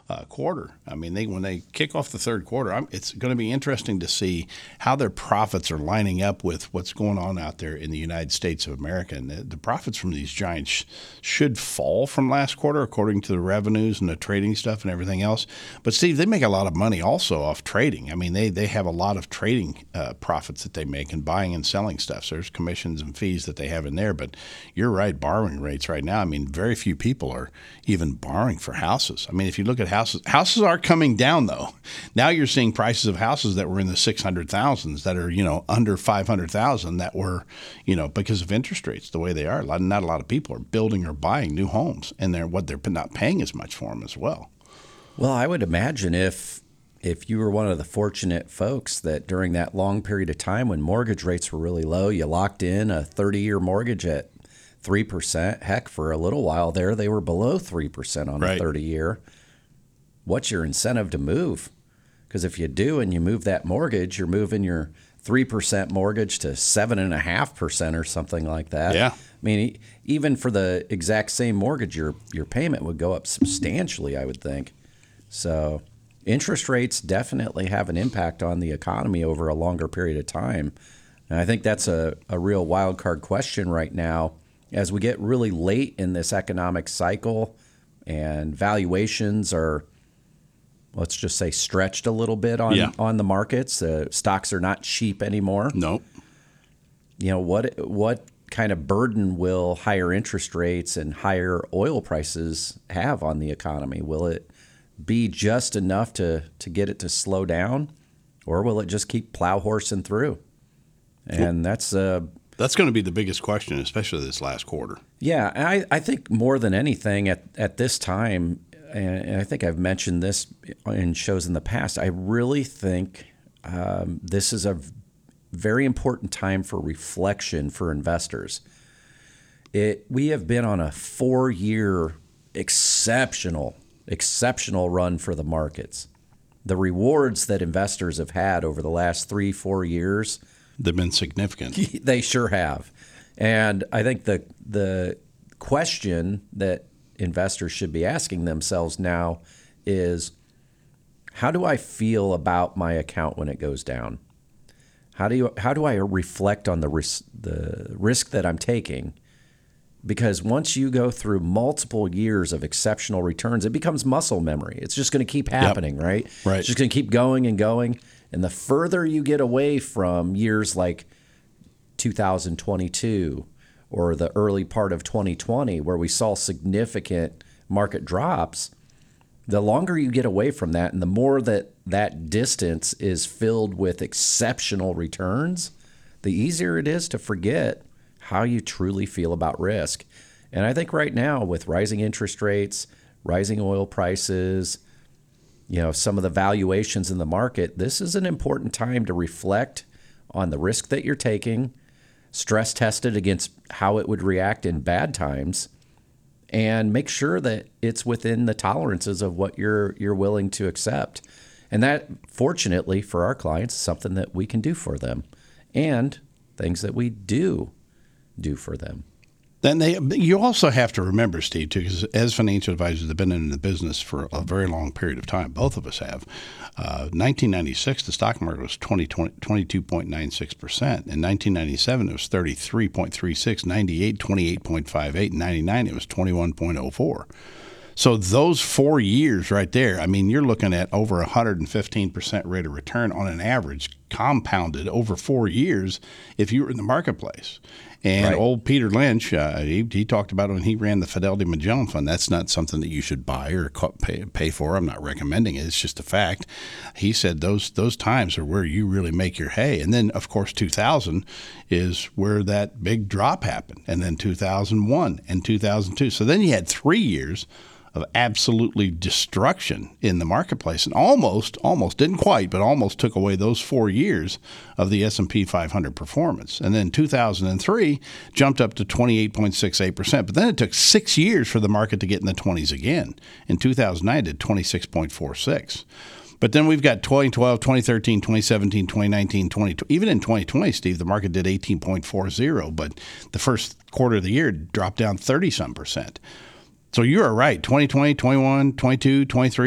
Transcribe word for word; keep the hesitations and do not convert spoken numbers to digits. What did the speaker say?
uh, quarter. I mean, they when they kick off the third quarter, I'm, it's going to be interesting to see how their profits are lining up with what's going on out there in the United States of America. And the, the profits from these giants sh- should fall from last quarter, according to the revenues and the trading stuff and everything else. But Steve, they make a lot of money also off trading. I mean, they they have a lot of trading uh, profits that they make in buying and selling stuff. So there's commissions and fees that they have in there. But you're right, borrowing rates right now. I mean, very few people are even borrowing for houses. I mean, if you look at houses, houses are coming down though. Now you're seeing prices of houses that were in the six hundred thousands that are, you know, under five hundred thousand that were, you know, because of interest rates the way they are. Not a lot of people are building or buying new homes, and they're what they're not paying as much for them as well. Well, I would imagine if if you were one of the fortunate folks that during that long period of time when mortgage rates were really low, you locked in a thirty-year mortgage at three percent. Heck, for a little while there, they were below three percent on right. a thirty-year. What's your incentive to move? Because if you do and you move that mortgage, you're moving your three percent mortgage to seven point five percent or something like that. Yeah. I mean, even for the exact same mortgage, your your payment would go up substantially, I would think. So interest rates definitely have an impact on the economy over a longer period of time. And I think that's a, a real wild card question right now. As we get really late in this economic cycle and valuations are, let's just say, stretched a little bit on, yeah. on the markets, uh, stocks are not cheap anymore. Nope. You know, what what kind of burden will higher interest rates and higher oil prices have on the economy? Will it be just enough to, to get it to slow down, or will it just keep plow horsing through? And that's uh, that's going to be the biggest question, especially this last quarter. Yeah, I, I think more than anything at, at this time, and I think I've mentioned this in shows in the past, I really think um, this is a very important time for reflection for investors. It we have been on a four-year exceptional, exceptional run for the markets. The rewards that investors have had over the last three, four years, they've been significant. They sure have. And I think the the question that investors should be asking themselves now is, how do I feel about my account when it goes down? How do you how do I reflect on the risk the risk that I'm taking? Because once you go through multiple years of exceptional returns, it becomes muscle memory. It's just going to keep happening, yep. right? Right. It's just going to keep going and going. And the further you get away from years like two thousand twenty-two or the early part of twenty twenty, where we saw significant market drops, the longer you get away from that and the more that that distance is filled with exceptional returns, the easier it is to forget how you truly feel about risk. And I think right now with rising interest rates, rising oil prices, you know, some of the valuations in the market, this is an important time to reflect on the risk that you're taking, stress test it against how it would react in bad times, and make sure that it's within the tolerances of what you're you're willing to accept. And that, fortunately for our clients, is something that we can do for them, and things that we do do for them. Then they, you also have to remember, Steve, too, because as financial advisors have been in the business for a very long period of time, both of us have. Uh, nineteen ninety-six, the stock market was twenty-two point nine six percent. In nineteen ninety-seven, it was thirty-three point three six. ninety-eight, twenty-eight point five eight. In ninety-nine, it was twenty-one point oh four. So those four years right there, I mean, you're looking at over one hundred fifteen percent rate of return on an average, compounded over four years if you were in the marketplace. And right. old Peter Lynch, uh, he, he talked about it when he ran the Fidelity Magellan Fund. That's not something that you should buy or pay, pay for. I'm not recommending it. It's just a fact. He said those those times are where you really make your hay. And then, of course, two thousand is where that big drop happened. And then two thousand one and two thousand two. So then you had three years of absolutely destruction in the marketplace, and almost, almost didn't quite, but almost took away those four years of the S and P five hundred performance. And then two thousand three jumped up to twenty-eight point six eight percent, but then it took six years for the market to get in the twenties again. In two thousand nine, it did twenty-six point four six. But then we've got twenty twelve, twenty thirteen, twenty seventeen, twenty nineteen, twenty twenty. Even in twenty twenty, Steve, the market did eighteen point four zero, but the first quarter of the year dropped down thirty-some percent. So you are right, twenty twenty, twenty-one, twenty-two, twenty-three,